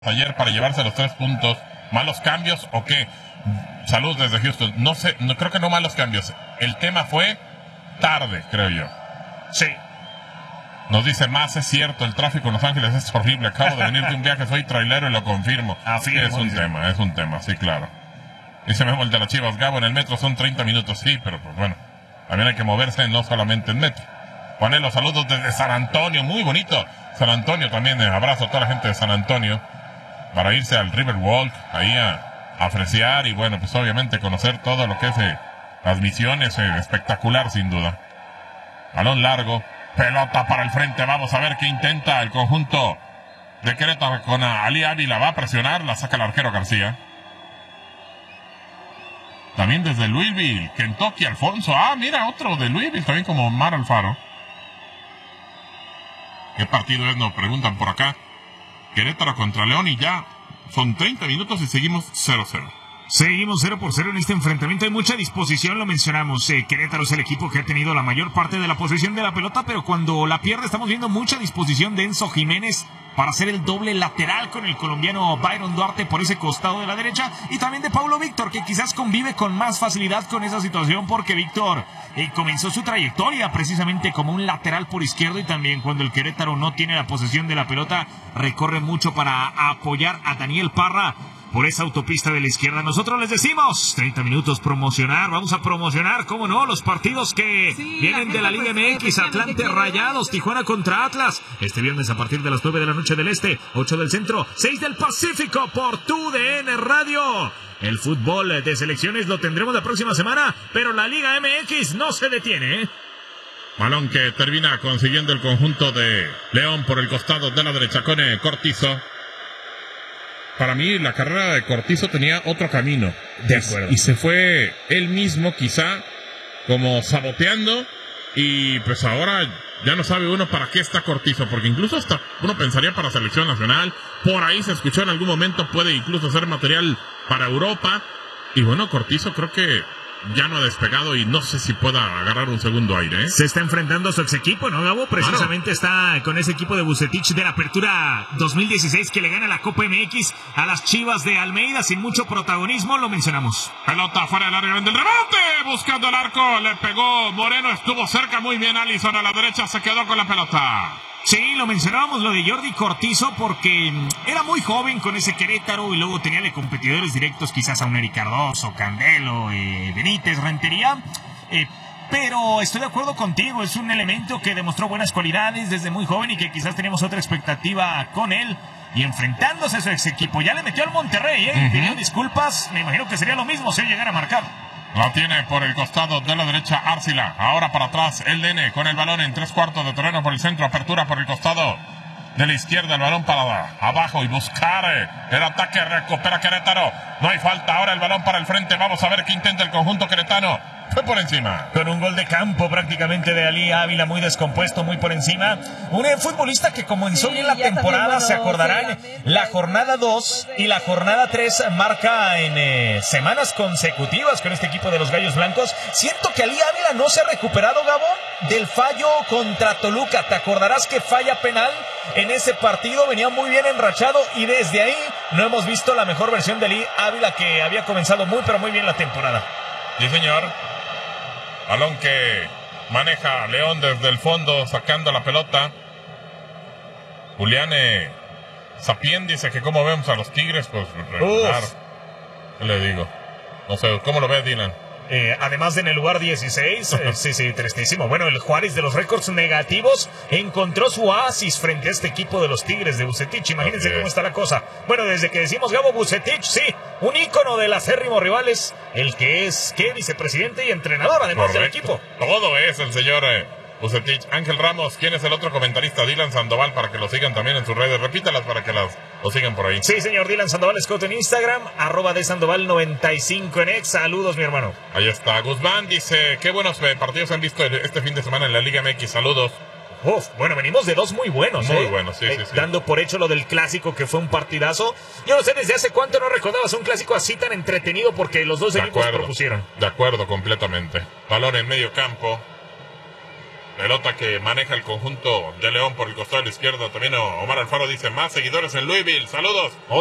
ayer para llevarse los 3 puntos. ¿Malos cambios o qué? Salud desde Houston. No sé, no creo que no malos cambios. El tema fue tarde, creo yo. Sí. Nos dice más, es cierto, el tráfico en Los Ángeles es horrible. Acabo de venir de un viaje, soy trailero y lo confirmo. Así es un tema, sí, claro. Dice Memo el de las Chivas, Gabo, en el metro son 30 minutos, sí, pero pues bueno, también hay que moverse, no solamente en metro. Juanelo, saludos desde San Antonio, muy bonito. San Antonio también, abrazo a toda la gente de San Antonio, para irse al Riverwalk, ahí a apreciar y bueno, pues obviamente conocer todo lo que es las misiones, espectacular sin duda. Balón largo, pelota para el frente, vamos a ver qué intenta el conjunto de Querétaro con Ali Ávila, va a presionar, la saca el arquero García. También desde Louisville, Kentucky, Alfonso, mira, otro de Louisville, también como Mar Alfaro. ¿Qué partido es? Nos preguntan por acá. Querétaro contra León y ya son 30 minutos y seguimos 0-0. Seguimos 0-0 en este enfrentamiento. Hay mucha disposición, lo mencionamos. Querétaro es el equipo que ha tenido la mayor parte de la posesión de la pelota, pero cuando la pierde estamos viendo mucha disposición de Enzo Jiménez para hacer el doble lateral con el colombiano Byron Duarte por ese costado de la derecha, y también de Paulo Víctor, que quizás convive con más facilidad con esa situación porque Víctor comenzó su trayectoria precisamente como un lateral por izquierdo, y también cuando el Querétaro no tiene la posesión de la pelota recorre mucho para apoyar a Daniel Parra por esa autopista de la izquierda. Nosotros les decimos 30 minutos promocionar, vamos a promocionar, cómo no, los partidos que vienen de la Liga MX, Atlante Rayados, Tijuana contra Atlas, este viernes a partir de las 9 de la noche del Este, 8 del Centro, 6 del Pacífico por TUDN Radio. El fútbol de selecciones lo tendremos la próxima semana, pero la Liga MX no se detiene, Balón que termina consiguiendo el conjunto de León por el costado de la derecha con Cortizo. Para mí la carrera de Cortizo tenía otro camino. De acuerdo. Y se fue él mismo quizá como saboteando, y pues ahora ya no sabe uno para qué está Cortizo, porque incluso hasta uno pensaría para selección nacional, por ahí se escuchó en algún momento, puede incluso ser material para Europa, y bueno, Cortizo creo que ya no ha despegado y no sé si pueda agarrar un segundo aire, Se está enfrentando a su ex equipo, ¿no, Gabo? Precisamente está con ese equipo de Vucetich de la Apertura 2016 que le gana la Copa MX a las Chivas de Almeida sin mucho protagonismo, lo mencionamos. Pelota fuera del área, del rebote, buscando el arco, le pegó Moreno, estuvo cerca, muy bien Alisson a la derecha, se quedó con la pelota. Sí, lo mencionábamos lo de Jordi Cortizo porque era muy joven con ese Querétaro y luego tenía de competidores directos quizás a un Eric Cardoso, Candelo, Benítez, Rentería, pero estoy de acuerdo contigo, es un elemento que demostró buenas cualidades desde muy joven y que quizás teníamos otra expectativa con él, y enfrentándose a su ex equipo, ya le metió al Monterrey, pidió disculpas, me imagino que sería lo mismo si él llegara a marcar. La tiene por el costado de la derecha Arcila. Ahora para atrás el Nene con el balón en 3/4 de terreno por el centro. Apertura por el costado de la izquierda. El balón para abajo y buscar el ataque. Recupera Querétaro. No hay falta. Ahora el balón para el frente. Vamos a ver qué intenta el conjunto queretano. Fue por encima. Con un gol de campo prácticamente de Ali Ávila, muy descompuesto, muy por encima. Un futbolista que comenzó bien la temporada, se acordarán, la jornada 2 y la jornada 3 marca en semanas consecutivas con este equipo de los Gallos Blancos. Siento que Ali Ávila no se ha recuperado, Gabo, del fallo contra Toluca. Te acordarás que falla penal en ese partido, venía muy bien enrachado y desde ahí no hemos visto la mejor versión de Ali Ávila, que había comenzado muy pero muy bien la temporada. Sí, señor. Balón que maneja León desde el fondo, sacando la pelota. Julián Sapien dice que cómo vemos a los Tigres, pues regular. ¿Qué le digo? No sé, ¿cómo lo ves, Dylan? Además de en el lugar 16, sí, tristísimo. Bueno, el Juárez de los récords negativos encontró su oasis frente a este equipo de los Tigres de Vucetich. Imagínense cómo está la cosa. Bueno, desde que decimos Gabo Vucetich, sí, un ícono del acérrimo rivales, el que es vicepresidente y entrenador además del equipo. Todo es el señor Vucetich. Ángel Ramos, ¿quién es el otro comentarista? Dylan Sandoval, para que lo sigan también en sus redes. Repítalas para que lo sigan por ahí. Sí, señor, Dylan Sandoval Scott en Instagram, @desandoval95 en X. Saludos, mi hermano. Ahí está. Guzmán dice, qué buenos partidos han visto este fin de semana en la Liga MX. Saludos. Bueno, venimos de dos muy buenos. Muy buenos, sí. Dando por hecho lo del clásico, que fue un partidazo. Yo no sé desde hace cuánto no recordabas un clásico así tan entretenido, porque los dos equipos propusieron. De acuerdo, completamente. Balón en medio campo. Pelota que maneja el conjunto de León por el costado de la izquierda. También Omar Alfaro dice, más seguidores en Louisville. Saludos.